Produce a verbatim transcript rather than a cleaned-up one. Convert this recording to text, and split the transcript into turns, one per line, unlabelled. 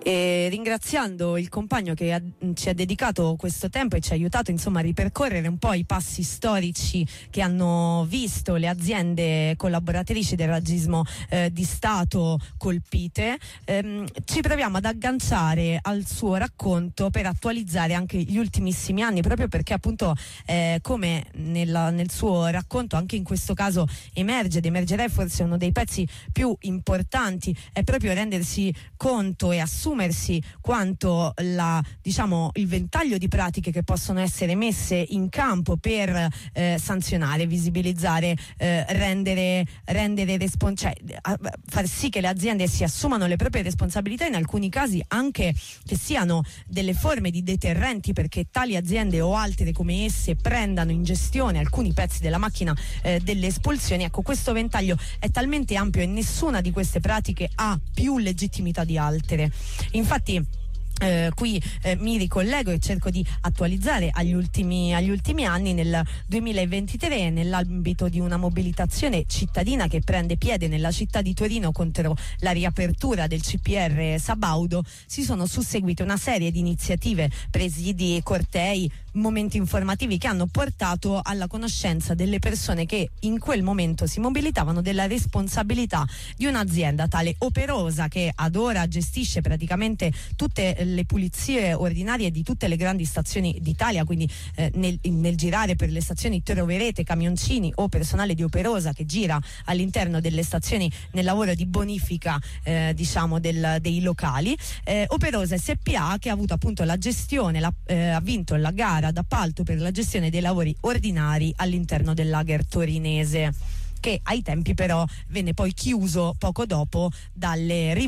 E ringraziando il compagno che ha, ci ha dedicato questo tempo e ci ha aiutato insomma a ripercorrere un po' i passi storici che hanno visto le aziende collaboratrici del razzismo eh, di Stato colpite, ehm, ci proviamo ad agganciare al suo racconto per attualizzare anche gli ultimissimi anni, proprio perché appunto eh, come nella, nel suo racconto anche in questo caso emerge ed emergerà forse uno dei pezzi più importanti, è proprio rendersi conto e assumersi quanto la, diciamo, il ventaglio di pratiche che possono essere messe in campo per eh, sanzionare, visibilizzare, eh, rendere, rendere respon- cioè, far sì che le aziende si assumano le proprie responsabilità, in alcuni casi anche che siano delle forme di deterrenti perché tali aziende o altre come esse prendano in gestione alcuni pezzi della macchina eh, delle espulsioni. Ecco, questo ventaglio è talmente ampio e nessuna di queste pratiche ha più legittimità di altre. Infatti Eh, qui eh, mi ricollego e cerco di attualizzare agli ultimi, agli ultimi anni. Nel duemilaventitré, nell'ambito di una mobilitazione cittadina che prende piede nella città di Torino contro la riapertura del C P R Sabaudo, si sono susseguite una serie di iniziative, presidi, cortei, momenti informativi che hanno portato alla conoscenza delle persone che in quel momento si mobilitavano della responsabilità di un'azienda tale operosa che ad ora gestisce praticamente tutte le pulizie ordinarie di tutte le grandi stazioni d'Italia, quindi eh, nel, nel girare per le stazioni troverete camioncini o personale di Operosa che gira all'interno delle stazioni nel lavoro di bonifica eh, diciamo del, dei locali. eh, Operosa S P A che ha avuto appunto la gestione, la, eh, ha vinto la gara d'appalto per la gestione dei lavori ordinari all'interno del lager torinese, che ai tempi però venne poi chiuso poco dopo dalle